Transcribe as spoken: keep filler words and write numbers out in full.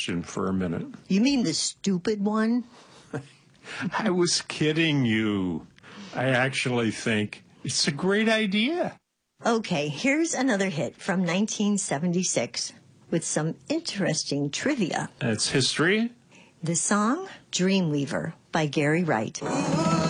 question for a minute. You mean the stupid one? I was kidding you. I actually think it's a great idea. Okay, here's another hit from nineteen seventy-six with some interesting trivia. It's history. The song, Dreamweaver by Gary Wright.